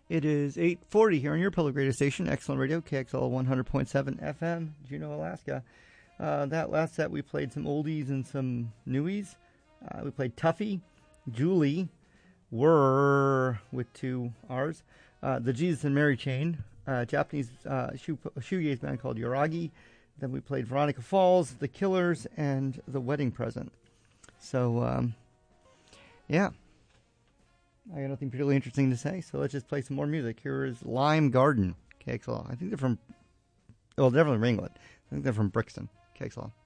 It is 8:40 here on your public radio station, Excellent Radio, KXL 100.7 FM, Juneau, Alaska. That last set we played some oldies and some newies. We played Tuffy, Julie, Whirr with 2 R's, the Jesus and Mary Chain, Japanese shoegaze band called Yoragi. Then we played Veronica Falls, The Killers, and The Wedding Present. So, yeah. I got nothing particularly interesting to say, so let's just play some more music. Here is Lime Garden, KXL. I think they're from, well, definitely from England. I think they're from Brixton, KXL.